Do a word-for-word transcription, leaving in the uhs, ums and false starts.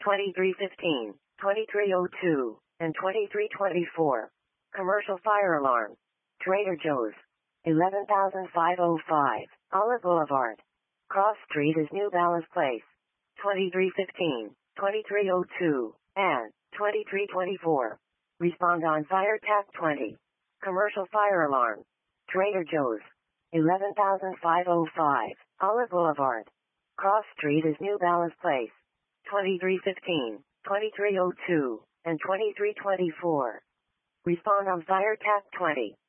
twenty-three fifteen, twenty-three oh two, and twenty-three twenty-four. Commercial fire alarm. Trader Joe's. eleven thousand five hundred five, Olive Boulevard. Cross Street is New Balance Place. twenty-three fifteen, twenty-three oh two, and twenty-three twenty-four. Respond on Fire Tap twenty. Commercial fire alarm. Trader Joe's. eleven thousand five hundred five, Olive Boulevard. Cross Street is New Balance Place. twenty-three fifteen, twenty-three oh two, and twenty-three twenty-four. Respond on Fire Tap twenty.